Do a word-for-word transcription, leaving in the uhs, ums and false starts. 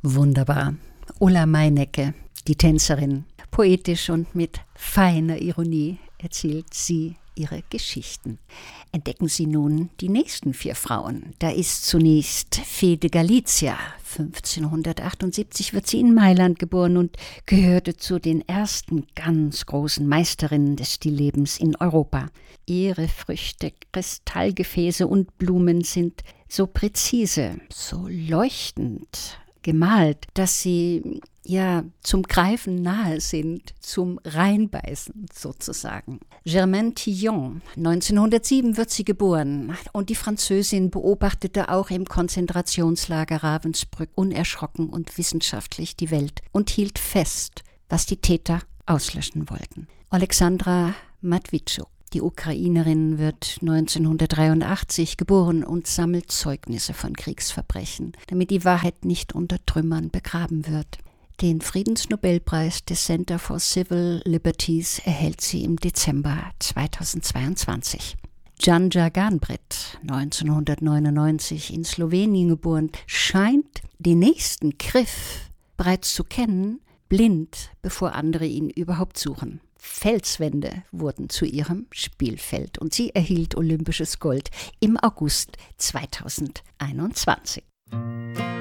Wunderbar. Ulla Meinecke, die Tänzerin. Poetisch und mit feiner Ironie erzählt sie ihre Geschichten. Entdecken Sie nun die nächsten vier Frauen. Da ist zunächst Fede Galizia. fünfzehnhundertachtundsiebzig wird sie in Mailand geboren und gehörte zu den ersten ganz großen Meisterinnen des Stilllebens in Europa. Ihre Früchte, Kristallgefäße und Blumen sind so präzise, so leuchtend gemalt, dass sie ja zum Greifen nahe sind, zum Reinbeißen sozusagen. Germaine Tillon, neunzehnhundertsieben wird sie geboren und die Französin beobachtete auch im Konzentrationslager Ravensbrück unerschrocken und wissenschaftlich die Welt und hielt fest, was die Täter auslöschen wollten. Alexandra Matwitschuk, die Ukrainerin, wird neunzehnhundertdreiundachtzig geboren und sammelt Zeugnisse von Kriegsverbrechen, damit die Wahrheit nicht unter Trümmern begraben wird. Den Friedensnobelpreis des Center for Civil Liberties erhält sie im Dezember zweitausendzweiundzwanzig. Janja Garnbret, neunzehnhundertneunundneunzig in Slowenien geboren, scheint den nächsten Griff bereits zu kennen, blind, bevor andere ihn überhaupt suchen. Felswände wurden zu ihrem Spielfeld und sie erhielt olympisches Gold im August zweitausendeinundzwanzig.